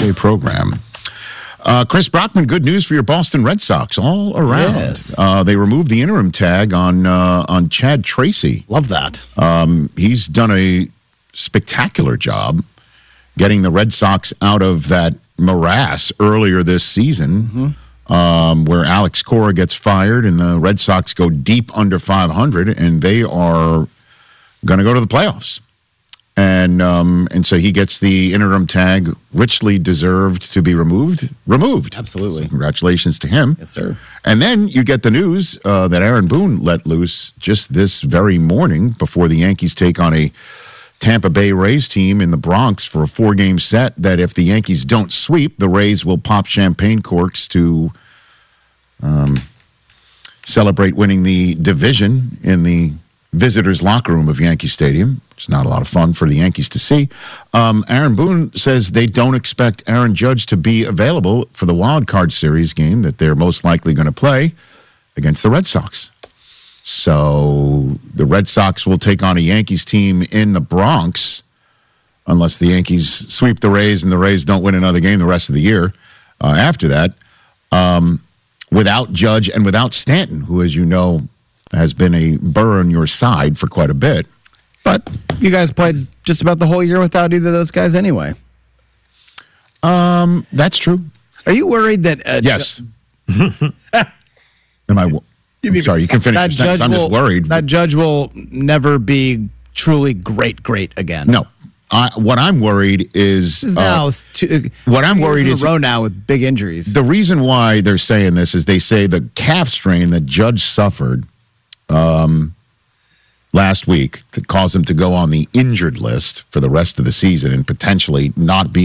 Tuesday program. Chris Brockman, good news for your Boston Red Sox all around. Yes. They removed the interim tag on Chad Tracy. Love that. He's done a spectacular job getting the Red Sox out of that morass earlier this season, where Alex Cora gets fired and the Red Sox go deep under 500, and they are going to go to the playoffs. And so he gets the interim tag, richly deserved to be removed. Absolutely. So congratulations to him. Yes, sir. And then you get the news that Aaron Boone let loose just this very morning before the Yankees take on a Tampa Bay Rays team in the Bronx for a 4-game set, that if the Yankees don't sweep, the Rays will pop champagne corks to celebrate winning the division in the visitors' locker room of Yankee Stadium. It's not a lot of fun for the Yankees to see. Aaron Boone says they don't expect Aaron Judge to be available for the wild card series game that they're most likely going to play against the Red Sox. So the Red Sox will take on a Yankees team in the Bronx, unless the Yankees sweep the Rays and the Rays don't win another game the rest of the year after that, without Judge and without Stanton, who, as you know, has been a burr on your side for quite a bit. But you guys played just about the whole year without either of those guys anyway. That's true. Are you worried that... Yes. Am I... sorry, you can finish your sentence. I'm just worried. That Judge will never be truly great again. No. What I'm worried is... what I'm worried is... in a row now with big injuries. The reason why they're saying this is they say the calf strain that Judge suffered last week that caused him to go on the injured list for the rest of the season and potentially not be